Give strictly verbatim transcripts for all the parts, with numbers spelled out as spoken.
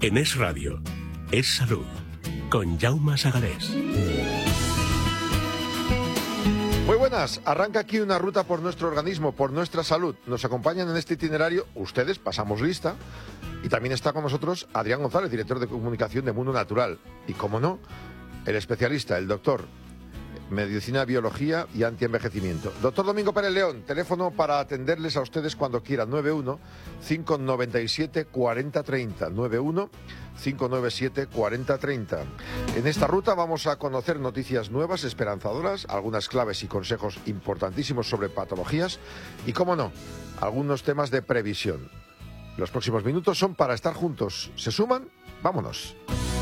En Es Radio, Es Salud, con Jaume Sagalés. Muy buenas, arranca aquí una ruta por nuestro organismo, por nuestra salud. Nos acompañan en este itinerario ustedes, pasamos lista, y también está con nosotros Adrián González, director de comunicación de Mundo Natural. Y como no, el especialista, el doctor, Medicina, Biología y Antienvejecimiento. Doctor Domingo Pérez León, teléfono para atenderles a ustedes cuando quieran, nueve uno, cinco nueve siete, cuatro cero tres cero, nueve uno, cinco nueve siete, cuatro cero tres cero. En esta ruta vamos a conocer noticias nuevas, esperanzadoras, algunas claves y consejos importantísimos sobre patologías y, cómo no, algunos temas de previsión. Los próximos minutos son para estar juntos. ¿Se suman? ¡Vámonos!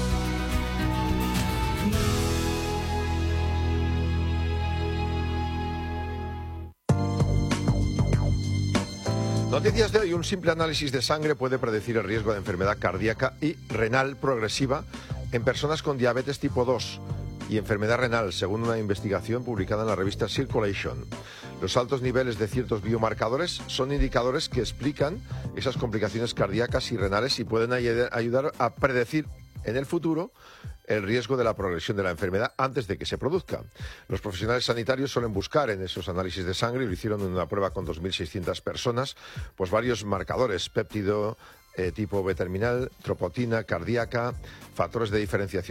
Noticias de hoy. Un simple análisis de sangre puede predecir el riesgo de enfermedad cardíaca y renal progresiva en personas con diabetes tipo dos y enfermedad renal, según una investigación publicada en la revista Circulation. Los altos niveles de ciertos biomarcadores son indicadores que explican esas complicaciones cardíacas y renales y pueden ayudar a predecir en el futuro el riesgo de la progresión de la enfermedad antes de que se produzca. Los profesionales sanitarios suelen buscar en esos análisis de sangre, lo hicieron en una prueba con dos mil seiscientas personas, pues varios marcadores, péptido, eh, tipo B terminal, tropotina cardíaca, factores de diferenciación